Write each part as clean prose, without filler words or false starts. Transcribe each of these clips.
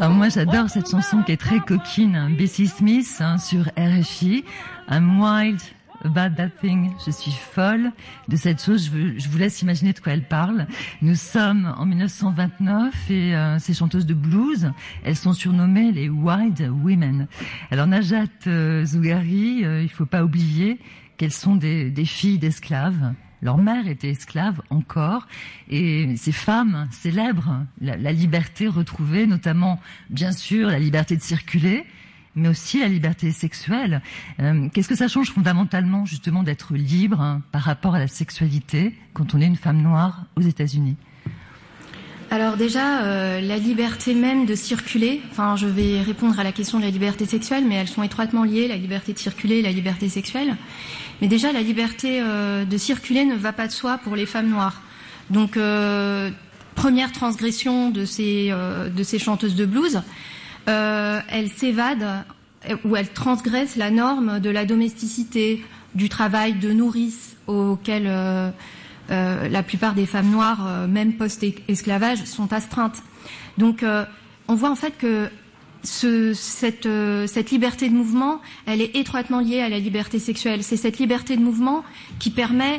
Alors moi j'adore cette chanson qui est très coquine, Bessie Smith sur RFI, I'm wild about that thing, je suis folle de cette chose, je vous laisse imaginer de quoi elle parle. Nous sommes en 1929 et ces chanteuses de blues, elles sont surnommées les Wild Women. Alors Najat Zougari, il faut pas oublier qu'elles sont des filles d'esclaves. Leur mère était esclave encore, et ces femmes célèbrent la liberté retrouvée, notamment, bien sûr, la liberté de circuler, mais aussi la liberté sexuelle. Qu'est-ce que ça change fondamentalement, justement, d'être libre par rapport à la sexualité quand on est une femme noire aux États-Unis ? Alors déjà, la liberté même de circuler, enfin je vais répondre à la question de la liberté sexuelle, mais elles sont étroitement liées, la liberté de circuler et la liberté sexuelle. Mais déjà, la liberté de circuler ne va pas de soi pour les femmes noires. Donc, première transgression de ces chanteuses de blues, elles s'évadent ou elles transgressent la norme de la domesticité, du travail de nourrice auquel la plupart des femmes noires, même post-esclavage, sont astreintes. Donc, on voit en fait que cette liberté de mouvement, elle est étroitement liée à la liberté sexuelle. C'est cette liberté de mouvement qui permet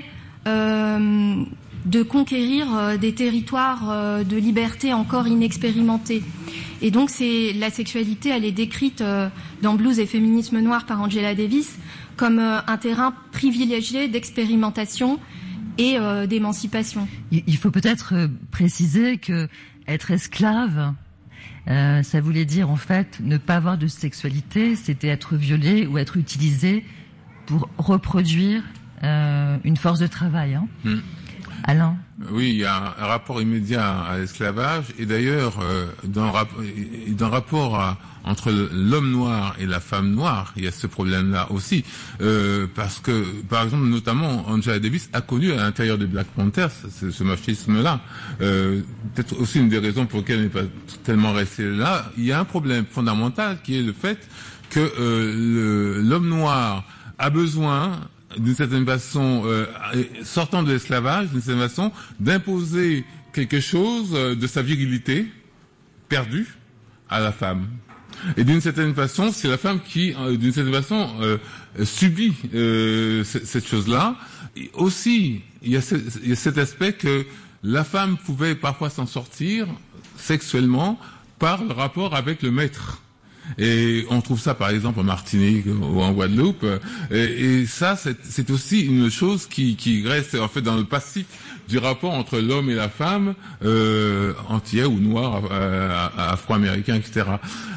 de conquérir des territoires de liberté encore inexpérimentés. Et donc, la sexualité, elle est décrite dans Blues et féminisme noir par Angela Davis comme un terrain privilégié d'expérimentation et d'émancipation. Il faut peut-être préciser que être esclave, ça voulait dire en fait ne pas avoir de sexualité, c'était être violé ou être utilisé pour reproduire une force de travail. Alain ? Oui, il y a un rapport immédiat à l'esclavage, et d'ailleurs dans le rapport entre l'homme noir et la femme noire, il y a ce problème-là aussi, parce que par exemple notamment Angela Davis a connu à l'intérieur des Black Panthers ce machisme-là. Peut-être aussi une des raisons pour lesquelles elle n'est pas tellement restée là. Il y a un problème fondamental qui est le fait que l'homme noir a besoin, d'une certaine façon, sortant de l'esclavage, d'une certaine façon, d'imposer quelque chose de sa virilité perdue à la femme. Et d'une certaine façon, c'est la femme qui, d'une certaine façon, subit cette chose-là. Et aussi, il y a cet aspect que la femme pouvait parfois s'en sortir sexuellement par le rapport avec le maître. Et on trouve ça par exemple en Martinique ou en Guadeloupe, et ça c'est aussi une chose qui reste en fait dans le passif du rapport entre l'homme et la femme, antillais ou noir, afro-américain, etc.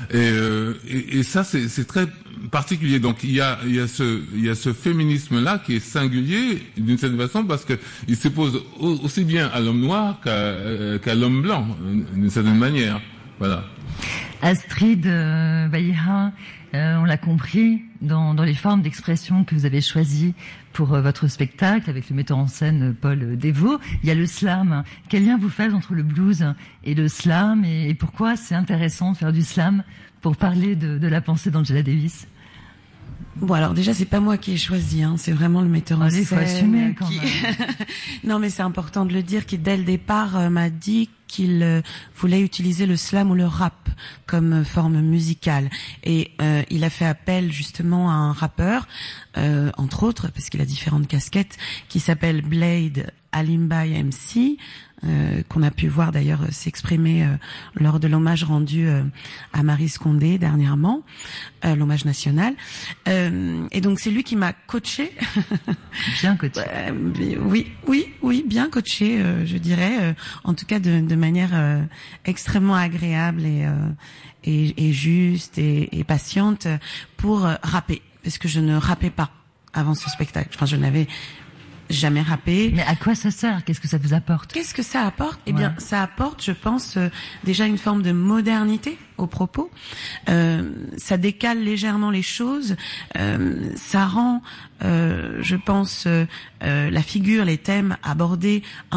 Et ça c'est très particulier. Donc il y a ce féminisme là qui est singulier d'une certaine façon, parce que il s'oppose aussi bien à l'homme noir qu'à l'homme blanc d'une certaine manière. Voilà. Astrid Baïha, on l'a compris dans les formes d'expression que vous avez choisies pour votre spectacle avec le metteur en scène Paul Devaux. Il y a le slam. Quel lien vous faites entre le blues et le slam, et pourquoi c'est intéressant de faire du slam pour parler de la pensée d'Angela Davis? Bon, alors déjà, c'est pas moi qui ai choisi, c'est vraiment le metteur en scène. Faut assumer quand même. Non, mais c'est important de le dire, qui dès le départ m'a dit qu'il voulait utiliser le slam ou le rap comme forme musicale. Et il a fait appel justement à un rappeur, entre autres, parce qu'il a différentes casquettes, qui s'appelle Blade Alimbaï MC, qu'on a pu voir d'ailleurs s'exprimer lors de l'hommage rendu à Maryse Condé dernièrement, l'hommage national. Et donc c'est lui qui m'a coaché. Bien coaché. Oui, bien coaché, je dirais, en tout cas de manière extrêmement agréable et juste et patiente pour rapper, parce que je ne rappais pas avant ce spectacle. Enfin, je n'avais jamais rappé. Mais à quoi ça sert? Qu'est-ce que ça vous apporte? Qu'est-ce que ça apporte? Eh bien, ça apporte, je pense, déjà une forme de modernité aux propos. Ça décale légèrement les choses. Ça rend, je pense, la figure, les thèmes abordés